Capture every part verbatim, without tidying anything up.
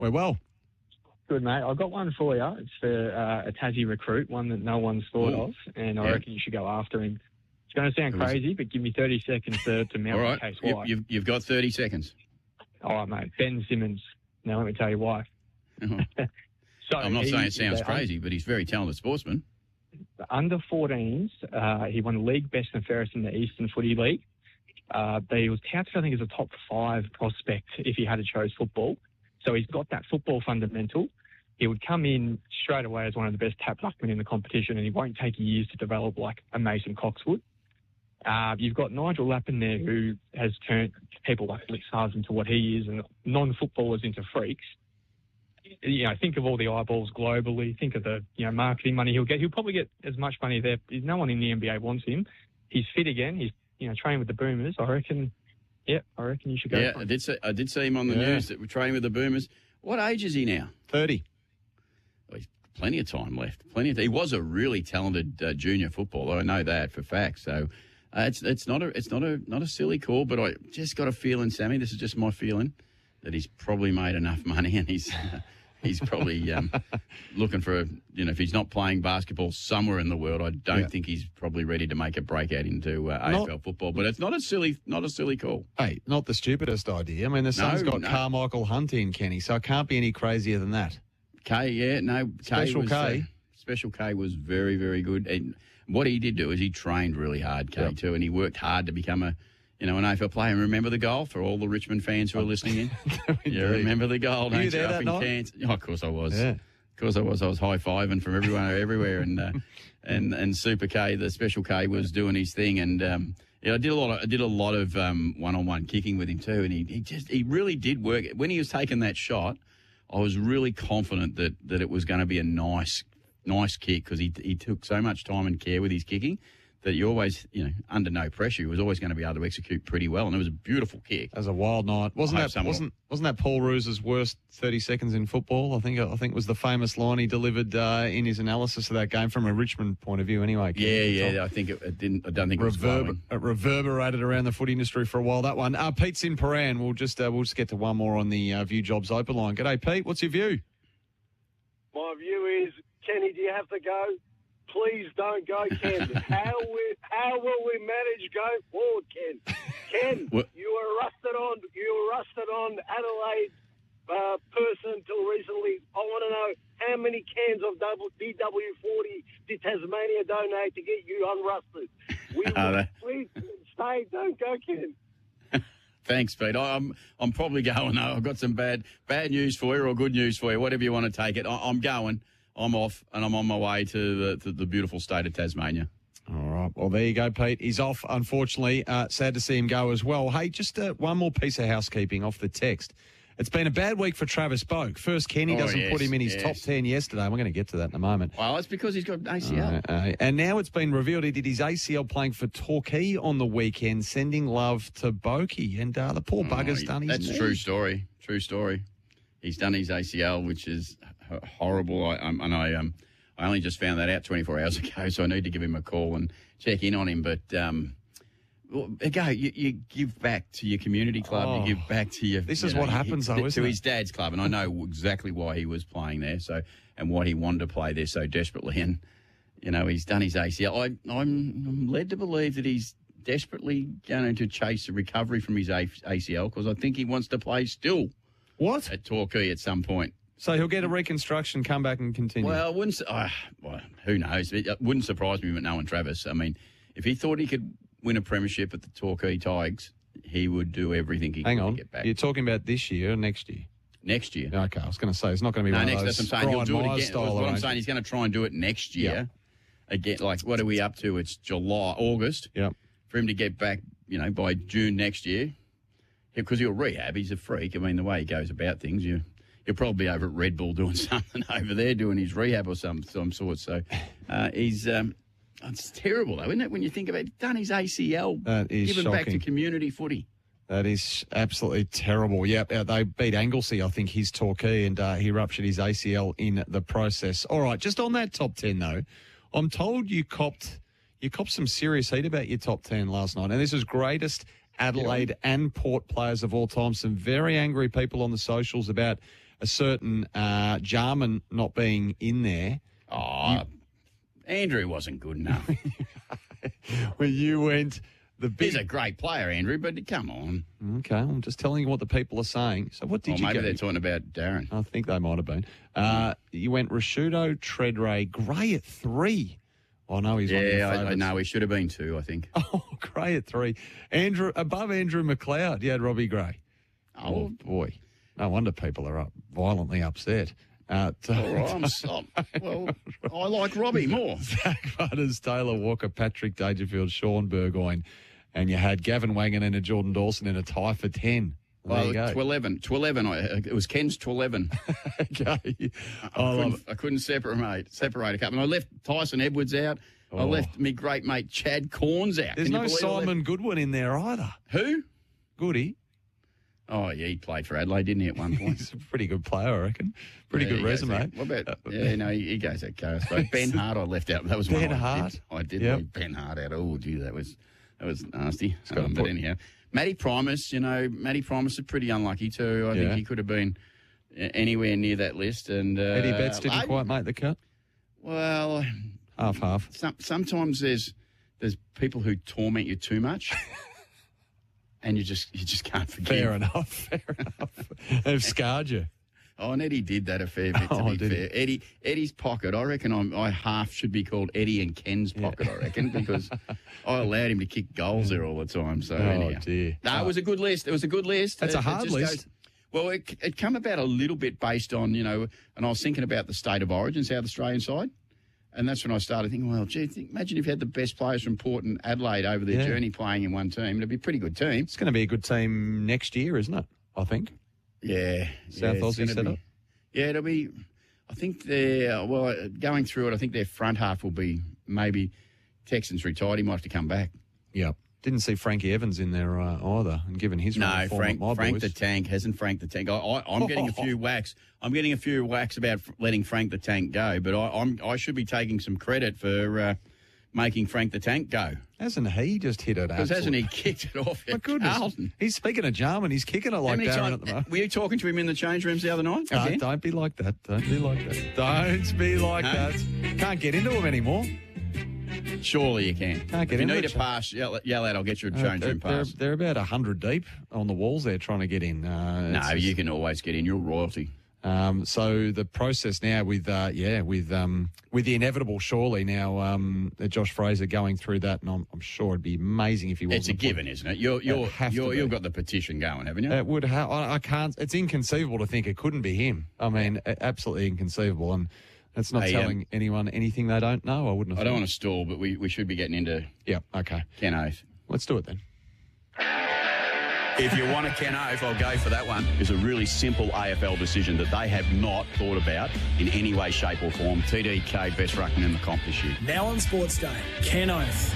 We're well. Good, mate. I've got one for you. It's for uh, a Tassie recruit, one that no one's thought Ooh. of, and I Yeah. reckon you should go after him. It's going to sound Who is crazy, but give me thirty seconds to, to mount All the right, case you, why. you've, you've got thirty seconds. All right, mate. Ben Simmons. Now, let me tell you why. So I'm not he- saying it sounds the crazy, but he's a very talented sportsman. The under fourteens, uh, he won league best and fairest in the Eastern Footy League. Uh, but he was touted, I think, as a top five prospect if he had to chose football. So he's got that football fundamental. He would come in straight away as one of the best tap ruckmen in the competition, and he won't take years to develop like a Mason Cox would. Uh, you've got Nigel Lappin there, who has turned people like Alex Haas into what he is, and non-footballers into freaks. You know, think of all the eyeballs globally. Think of the you know marketing money he'll get. He'll probably get as much money there. No one in the N B A wants him. He's fit again. He's you know training with the Boomers. I reckon. Yeah, I reckon you should go. Yeah, for I him. did see, I did see him on the Yeah. news that we're training with the Boomers. What age is he now? thirty. Well, he's plenty of time left. Plenty of. He was a really talented uh, junior footballer. I know that for fact. So uh, it's it's not a it's not a not a silly call, but I just got a feeling, Sammy. This is just my feeling that he's probably made enough money, and he's uh, he's probably um, looking for a, you know if he's not playing basketball somewhere in the world, I don't Yeah. think he's probably ready to make a breakout into uh, Not- A F L football. But it's not a silly not a silly call. Hey, not the stupidest idea. I mean, the son's No, got no. Carmichael Hunt in, Kenny, so it can't be any crazier than that. K, yeah, no. K Special was, K. Uh, Special K was very, very good. And what he did do is he trained really hard, K, Yep. too, and he worked hard to become a, you know, an A F L player. And remember the goal for all the Richmond fans who are listening in? You remember the goal, Were don't you there Up that in night? Cairns? Oh, of course I was. Yeah. Of course I was. I was high-fiving from everyone everywhere. And uh, and and Super K, the Special K, was doing his thing. And um, yeah, I did a lot of I did a lot of um, one-on-one kicking with him too. And he, he just he really did work. When he was taking that shot, I was really confident that, that it was going to be a nice, nice kick because he he took so much time and care with his kicking that you always, you know, under no pressure, he was always going to be able to execute pretty well. And it was a beautiful kick. That was a wild night, wasn't I hope that? someone- Wasn't wasn't that Paul Roos's worst thirty seconds in football? I think I think was the famous line he delivered uh, in his analysis of that game from a Richmond point of view. Anyway, Yeah, Kenny. yeah. I think it, it didn't. I don't think it was Reverber- flowing. it reverberated around the footy industry for a while. That one. Uh, Pete's in Paran. We'll just uh, we'll just get to one more on the uh, View Jobs open line. G'day, Pete. What's your view? My view is, Kenny, do you have to go? Please don't go, Ken. how we, how will we manage going forward, Ken? Ken, What? you were rusted on. You were rusted on Adelaide uh, person until recently. I want to know how many cans of D W forty did Tasmania donate to get you unrusted? We Oh, that- please stay. Don't go, Ken. Thanks, Pete. I- I'm I'm probably going though. I've got some bad bad news for you or good news for you, whatever you want to take it. I, I'm going. I'm off, and I'm on my way to the to the beautiful state of Tasmania. All right. Well, there you go, Pete. He's off, unfortunately. Uh, sad to see him go as well. Hey, just uh, one more piece of housekeeping off the text. It's been a bad week for Travis Boak. First, Kenny Oh, doesn't yes, put him in his yes. top ten yesterday. We're going to get to that in a moment. Well, it's because he's got A C L. Uh, uh, and now it's been revealed he did his A C L playing for Torquay on the weekend, sending love to Boakey. And uh, the poor bugger's Oh, done his That's a knee. true story. True story. He's done his A C L, which is h- horrible. I, um, and I um, I only just found that out twenty-four hours ago, so I need to give him a call and check in on him. But um, well, again, you, you give back to your community club. Oh, you give back to your. this you is know, what happens, he- though, to isn't it? his dad's club, and I know exactly why he was playing there. So and what he wanted to play there so desperately, and you know he's done his A C L. I, I'm, I'm led to believe that he's desperately going to chase a recovery from his A C L because I think he wants to play still What? at Torquay at some point. So he'll get a reconstruction, come back and continue. Well, it wouldn't. su- Uh, well, who knows? It wouldn't surprise me with knowing Travis. I mean, if he thought he could win a premiership at the Torquay Tigers, he would do everything he Hang could on. to get back You're talking about this year or next year? next year. Okay, I was going to say, it's not going to be No, one next. of That's those what I'm saying. He'll Brian do it Myers again. style What I'm arrangements. saying, he's going to try and do it next year. Yeah. Again, like what are we up to? It's July, August. Yep. For him to get back, you know, by June next year, because he'll rehab. He's a freak. I mean, the way he goes about things, you. He'll probably be over at Red Bull doing something over there, doing his rehab or some some sort. So uh, he's um, it's terrible though, isn't it? When you think about it, he's done his A C L, That is given back to shocking. community footy. That is absolutely terrible. Yep, uh, they beat Anglesey, I think, his Torquay, and uh, he ruptured his A C L in the process. All right, just on that top ten, though, I'm told you copped you copped some serious heat about your top ten last night, and this is greatest Adelaide and Port players of all time. Some very angry people on the socials about a certain uh, Jarman not being in there. Oh, Andrew wasn't good enough. When you went the big. He's a great player, Andrew, but come on. Okay, I'm just telling you what the people are saying. So what did Or you maybe go? they're talking about Darren. I think they might have been. Uh, you went Rashudo, Treadray, Gray at three. Oh, no, he's one of your Yeah, I, I favourites. know. He should have been two, I think. Oh, Gray at three. Andrew above Andrew McLeod, you had Robbie Gray. Oh, boy. No wonder people are up, violently upset. Uh, to, All right, I'm, so- well, I like Robbie more. Zach Butters, Taylor Walker, Patrick Dangerfield, Sean Burgoyne, and you had Gavin Wangan and a Jordan Dawson in a tie for ten. There Well, you go. to eleven. To eleven. I, it was Ken's to eleven. Okay. I, I love couldn't, it. I couldn't separate, separate a couple. And I left Tyson Edwards out. I Oh. left me great mate Chad Corns out. There's Can you no believe I left- Simon Goodwin in there either. Who? Goody. Oh, yeah, he played for Adelaide, didn't he, at one point? He's a pretty good player, I reckon. Pretty Yeah, good he goes resume. there. What about, yeah, no, he, he goes that cast. But Ben Hart I left out. That was Ben one I Hart? did. I did Yep. leave Ben Hart out. Oh, gee, that was that was nasty. gotta Um, but put- anyhow, Matty Primus, you know, Matty Primus is pretty unlucky too. I Yeah. think he could have been uh, anywhere near that list. And uh, Eddie Betts didn't I- quite make the cut. Well, Half, half. some, sometimes there's there's people who torment you too much. And you just you just can't forgive. Fair enough. Fair enough. They've scarred you. Oh, and Eddie did that a fair bit, to Oh, be did he? fair. Eddie, Eddie's pocket, I reckon I'm, I half should be called Eddie and Ken's pocket, I reckon, because I allowed him to kick goals there all the time. So, Oh, anyhow. dear. No, it was a good list. It was a good list. That's a It- it hard just list. well, it, it come about a little bit based on, you know, and I was thinking about the state of origin, South Australian side. And that's when I started thinking, well, gee, think, imagine if you had the best players from Port and Adelaide over their Yeah. journey playing in one team. It'd be a pretty good team. It's going to be a good team next year, isn't it? I think. Yeah. South yeah, it's Aussie gonna setup? be- Yeah, it'll be. I think they're, well, going through it, I think their front half will be maybe Texans retired. He might have to come back. Yep. Didn't see Frankie Evans in there uh, either, and given his No, run of form Frank, at my Frank boys. the Tank hasn't Frank the Tank. I, I, I'm getting a few whacks. I'm getting a few whacks about f- letting Frank the Tank go, but I, I'm, I should be taking some credit for uh, making Frank the Tank go. Hasn't he just hit it? Because hasn't he absolutely- kicked it off My at goodness. Carlton? He's speaking of Jarman. He's kicking it How like many Darren times- at the moment. Were you talking to him in the change rooms the other night? No, Again? don't be like that. Don't be like that. Don't be like No. that. Can't get into him anymore. Surely you can. Can't get if you into need it, a pass, yell, yell out, I'll get you a Uh, change they're, room they're, pass. they're about one hundred deep on the walls there trying to get in. Uh, No, it's- you can always get in. You're royalty. Um, so the process now with, uh, yeah, with um, with the inevitable, surely now um, uh, Josh Fraser going through that, and I'm, I'm sure it'd be amazing if he wasn't. It's a given, isn't it? You're, you're, have to you're, be. you've got the petition going, haven't you? It would. Ha- I, I can't. It's inconceivable to think it couldn't be him. I mean, a- absolutely inconceivable, and it's not Hey, um, telling anyone anything they don't know. I wouldn't. Have I don't thought. want to stall, but we, we should be getting into Yeah. Okay. Ken Oath. Let's do it then. If you want a Ken Oath, I'll go for that one. It's a really simple A F L decision that they have not thought about in any way, shape or form. T D K, best ruckman in the comp this year. Now on Sports Day, Ken Oath.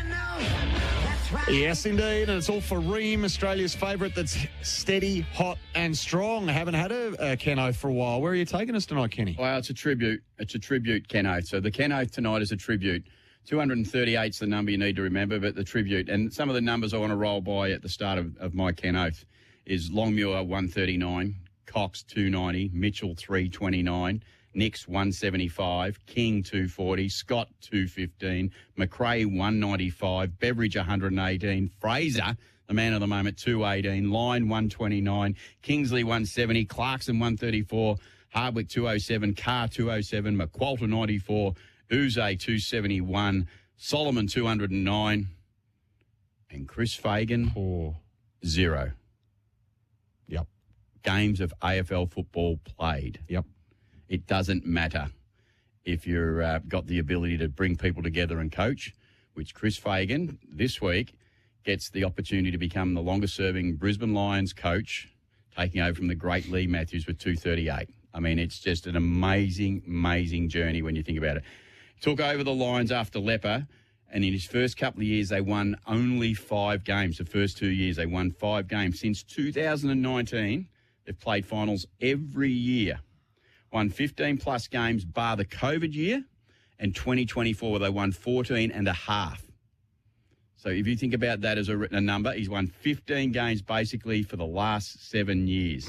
Yes, indeed, and it's all for Ream, Australia's favourite. That's steady, hot, and strong. Haven't had a, a Ken Oath for a while. Where are you taking us tonight, Kenny? Well, it's a tribute. It's a tribute Ken Oath. So the Ken Oath tonight is a tribute. two hundred thirty-eight is the number you need to remember, but the tribute. And some of the numbers I want to roll by at the start of, of my Ken Oath is Longmuir one thirty-nine, Cox two ninety, Mitchell three twenty-nine, Nix one seventy-five, King two forty, Scott two fifteen, McRae one ninety-five, Beveridge one eighteen, Fraser, the man of the moment, two eighteen, Line one twenty-nine, Kingsley one seventy, Clarkson one thirty-four, Hardwick two oh seven, Carr two oh seven, McQualter ninety-four, Uze two seventy-one, Solomon two oh nine, and Chris Fagan, Oh, zero. yep, Games of A F L football played. yep. It doesn't matter if you've uh, got the ability to bring people together and coach, which Chris Fagan this week gets the opportunity to become the longest-serving Brisbane Lions coach, taking over from the great Lee Matthews with two thirty-eight. I mean, it's just an amazing, amazing journey when you think about it. He took over the Lions after Leper, and in his first couple of years, they won only five games. The first two years, they won five games. Since two thousand nineteen, they've played finals every year. Won fifteen plus games, bar the COVID year, and twenty twenty-four, where they won fourteen and a half. So if you think about that as a, a number, he's won fifteen games basically for the last seven years.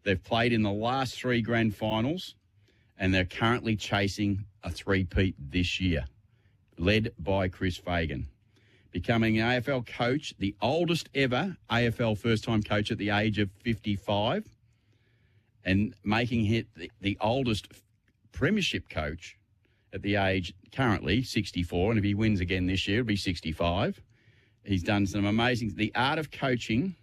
They've played in the last three grand finals, and they're currently chasing a three-peat this year, led by Chris Fagan. Becoming an A F L coach, the oldest ever A F L first-time coach at the age of fifty-five, and making it the, the oldest premiership coach at the age currently sixty-four, and if he wins again this year, it'll be sixty-five. He's done some amazing... The art of coaching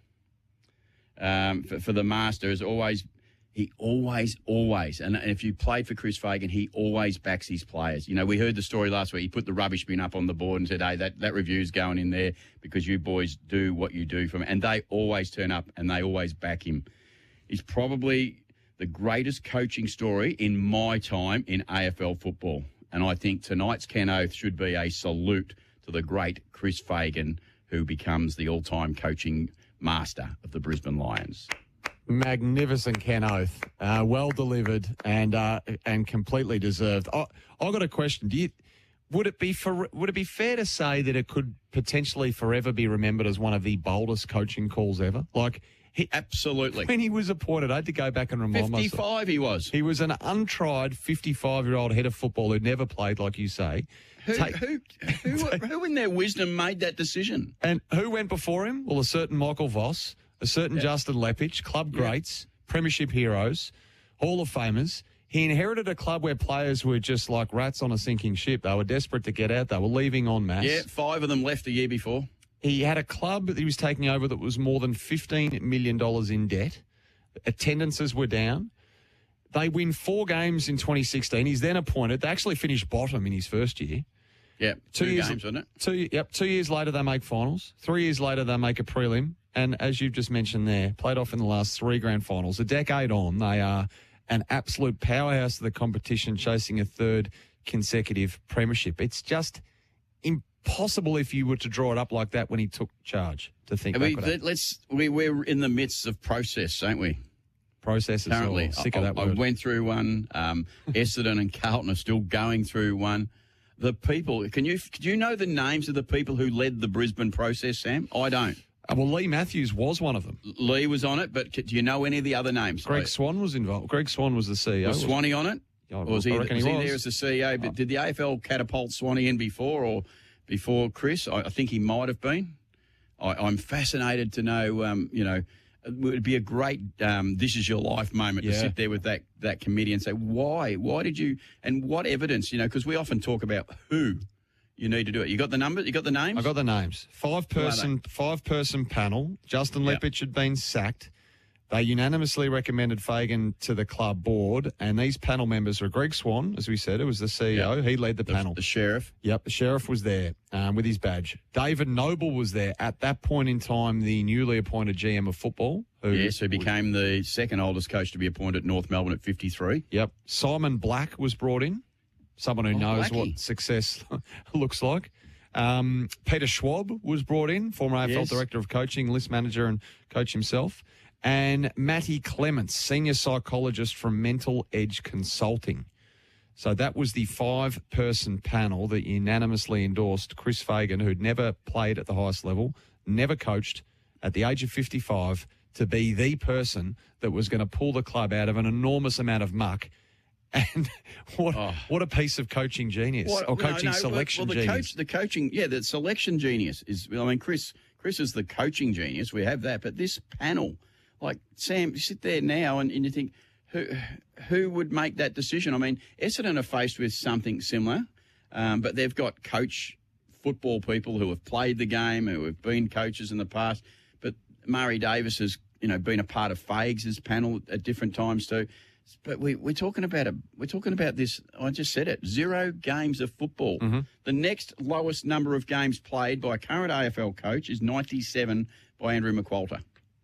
um, for, for the master is always... He always, always, and if you played for Chris Fagan, he always backs his players. You know, we heard the story last week. He put the rubbish bin up on the board and said, hey, that, that review's going in there because you boys do what you do for me. And they always turn up and they always back him. He's probably the greatest coaching story in my time in A F L football. And I think tonight's Ken Oath should be a salute to the great Chris Fagan, who becomes the all-time coaching master of the Brisbane Lions. Magnificent Ken Oath, uh, well delivered and uh, and completely deserved. I I got a question. Do you would it be for would it be fair to say that it could potentially forever be remembered as one of the boldest coaching calls ever? Like he absolutely when he was appointed, I had to go back and remind myself. fifty-five, he was. He was an untried fifty-five-year-old head of football who'd never played, like you say. Who, Take, who, who, who in their wisdom made that decision? And who went before him? Well, a certain Michael Voss. A certain yeah. Justin Lepich, club yeah. greats, premiership heroes, Hall of Famers. He inherited a club where players were just like rats on a sinking ship. They were desperate to get out. They were leaving en masse. Yeah, five of them left the year before. He had a club that he was taking over that was more than fifteen million dollars in debt. Attendances were down. They win four games in twenty sixteen. He's then appointed. They actually finished bottom in his first year. Yeah, two, two years, games, wasn't it? Two, yep, two years later, they make finals. Three years later, they make a prelim. And as you've just mentioned there, played off in the last three grand finals. A decade on, they are an absolute powerhouse of the competition, chasing a third consecutive premiership. It's just impossible if you were to draw it up like that when he took charge to think we, that could let's, we, We're in the midst of process, aren't we? Processes. Currently. Sick I, of that I word. went through one. Um, Essendon and Carlton are still going through one. The people, can you, do you know the names of the people who led the Brisbane process, Sam? I don't. Uh, well, Lee Matthews was one of them. Lee was on it, but do you know any of the other names? Greg Swan was involved. Greg Swan was the C E O. Was Swanee on it? Oh, or was he, was he, he was. there as the C E O? But Oh. did the A F L catapult Swanee in before or before Chris? I, I think he might have been. I, I'm fascinated to know, um, you know, it would be a great um, This Is Your Life moment Yeah. to sit there with that, that committee and say, why? Why did you, and what evidence, you know, because we often talk about who you need to do it. You got the numbers? You got the names? I got the names. Five person, five person panel. Justin Yep. Lepich had been sacked. They unanimously recommended Fagan to the club board, and these panel members are Greg Swan, as we said, who was the C E O. Yep. He led the, the panel. The sheriff. Yep, the sheriff was there um, with his badge. David Noble was there at that point in time, the newly appointed G M of football. Who Yes, who became the second oldest coach to be appointed at North Melbourne at fifty-three. Yep. Simon Black was brought in, someone who Oh, knows Blackie. what success looks like. Um, Peter Schwab was brought in, former A F L Yes. director of coaching, list manager and coach himself. And Matty Clements, senior psychologist from Mental Edge Consulting. So that was the five-person panel that unanimously endorsed Chris Fagan, who'd never played at the highest level, never coached, at the age of fifty-five, to be the person that was going to pull the club out of an enormous amount of muck. And what Oh. what a piece of coaching genius, What- or no, coaching no, selection well, the genius. Coach, the coaching, yeah, the selection genius is, I mean, Chris Chris is the coaching genius. We have that. But this panel, like, Sam, you sit there now and, and you think, who who would make that decision? I mean, Essendon are faced with something similar, um, but they've got coach football people who have played the game, who have been coaches in the past. But Murray Davis has, you know, been a part of Fags' panel at different times too. But we, we're talking about a we're talking about this. I just said it. Zero games of football. Mm-hmm. The next lowest number of games played by a current A F L coach is ninety-seven by Andrew McQualter.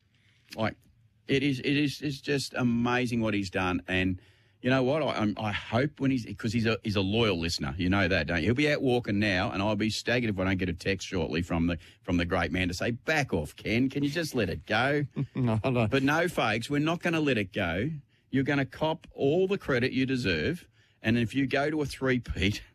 Like, it is it is it's just amazing what he's done. And you know what? I I'm, I hope when he's because he's a he's a loyal listener. You know that, don't you? He'll be out walking now, and I'll be staggered if I don't get a text shortly from the from the great man to say, "Back off, Ken. Can you just let it go?" no, no. But no, Fakes, we're not going to let it go. You're going to cop all the credit you deserve. And if you go to a three-peat,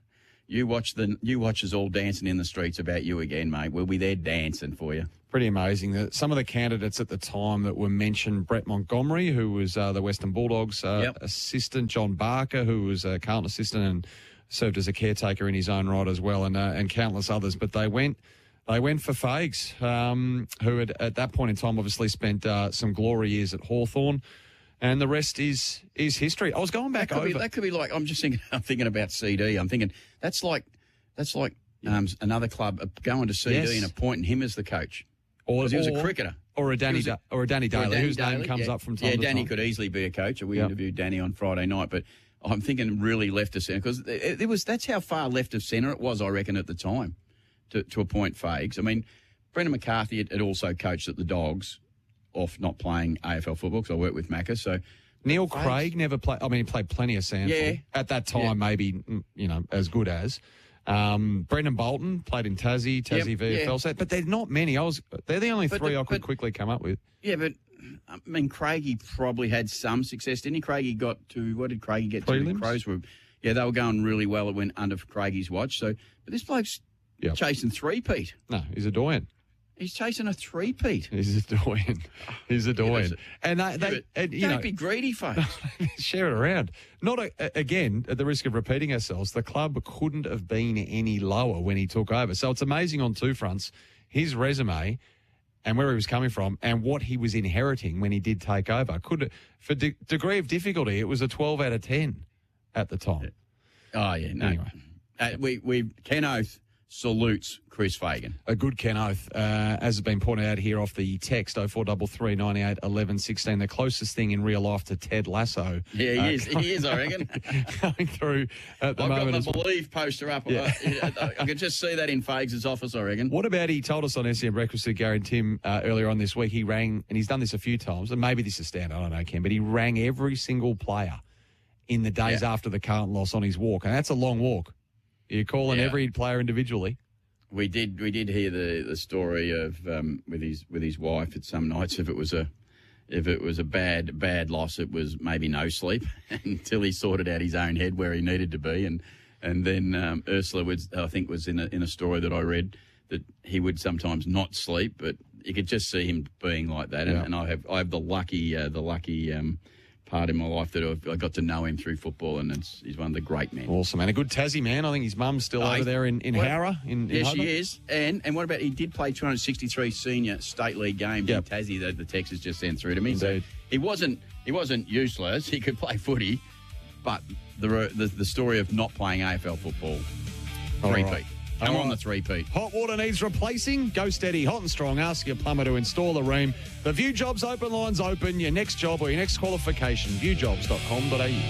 You watch the you watch us all dancing in the streets about you again, mate. We'll be there dancing for you. Pretty amazing. That some of the candidates at the time that were mentioned, Brett Montgomery, who was uh, the Western Bulldogs uh, Yep. assistant, John Barker, who was a Carlton assistant and served as a caretaker in his own right as well, and uh, and countless others. But they went they went for Fags, um, who had at that point in time obviously spent uh, some glory years at Hawthorn. And the rest is is history. I was going back That could, over. be, that could be like I'm just thinking. I'm thinking about C D. I'm thinking that's like that's like um, another club going to C D Yes. and appointing him as the coach. or, Because he was a or- cricketer. Or a Danny, He was a- Da- or a Danny Or Daly, Danny whose name Daly, comes yeah. up from time Yeah, to Danny time. could easily be a coach. We Yep. interviewed Danny on Friday night, but I'm thinking really left of centre because it, it was that's how far left of centre it was, I reckon, at the time to, to appoint Fags. I mean, Brendan McCarthy had, had also coached at the Dogs, off not playing A F L football because I worked with Macca, so. Neil Fags. Craig never played. I mean, he played plenty of Sandford. Yeah. At that time, Yeah. maybe, mm, you know, as good as. Um, Brendan Bolton played in Tassie, Tassie Yep, V F L yeah. set, but they're not many. I was, they're the only But three the- I could but- quickly come up with. Yeah, but I mean, Craigie probably had some success, didn't he? Craigie got to what did Craigie get to? The Prelims? Crows were, yeah, they were going really well. It went under Craigie's watch. So, but this bloke's Yep. chasing three-peat. No, he's a doyen. He's chasing a three-peat. He's a doyen. He's a doyen. but- and they, Yeah, they but and, you don't know, be greedy, folks. share it around. Not a, a- again, at the risk of repeating ourselves, the club couldn't have been any lower when he took over. So it's amazing on two fronts: his resume and where he was coming from, and what he was inheriting when he did take over. Could for de- degree of difficulty, it was a twelve out of ten at the time. Oh yeah, no. Anyway. Uh, we we Ken Oath salutes Chris Fagan. A good Ken Oath, uh, as has been pointed out here off the text oh four three three, ninety-eight, eleven, sixteen, the closest thing in real life to Ted Lasso. Yeah, he uh, is. He is, I reckon. Going through at the I've got moment. the as well. Believe poster up. Yeah. Uh, I, I could just see that in Fags' office, I reckon. What about he told us on S E N Breakfast with Gary and Tim uh, earlier on this week, he rang, and he's done this a few times, and maybe this is standard, I don't know, Ken, but he rang every single player in the days Yeah. after the Carlton loss on his walk, and that's a long walk. You're calling Yeah. every player individually. We did we did hear the, the story of um, with his with his wife at some nights. If it was a if it was a bad bad loss, it was maybe no sleep until he sorted out his own head where he needed to be, and and then um, Ursula was I think was in a in a story that I read that he would sometimes not sleep, but you could just see him being like that. And, Yeah. and I have I have the lucky uh, the lucky. Um, part in my life that I've, I got to know him through football, and it's, he's one of the great men. Awesome, and a good Tassie man. I think his mum's still Oh, over there in, in well, Howrah. In, in Yeah, Hobart. she is. And and what about he did play two hundred sixty-three senior state league games Yep. in Tassie that the text has just sent through to me. Indeed. So he wasn't he wasn't useless. He could play footy, but the the, the story of not playing A F L football, All three-peat. right. Come All on right. the three-peat. Hot water needs replacing? Go steady, hot and strong. Ask your plumber to install a ream. The View Jobs open line's open. Your next job or your next qualification, view jobs dot com dot a u.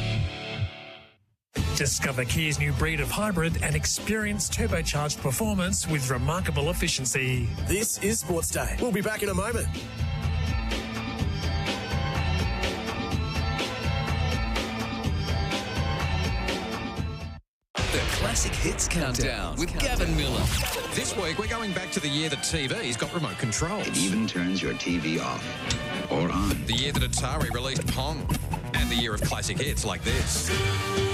Discover Kia's new breed of hybrid and experience turbocharged performance with remarkable efficiency. This is Sports Day. We'll be back in a moment. The Classic Hits Countdown with Gavin Miller. This week, we're going back to the year that T V's got remote controls. It even turns your T V off or on. The year that Atari released Pong. And the year of classic hits like this.